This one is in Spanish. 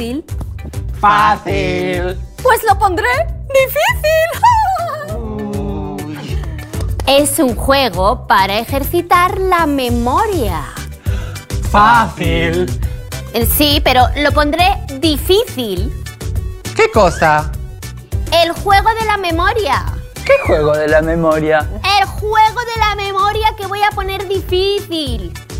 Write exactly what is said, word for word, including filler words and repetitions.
fácil? Fácil. Pues lo pondré difícil. Uy. Es un juego para ejercitar la memoria. Fácil. Eh, Sí, pero lo pondré difícil. ¿Qué cosa? El juego de la memoria. ¿Qué juego de la memoria? El juego de la memoria que voy a poner difícil.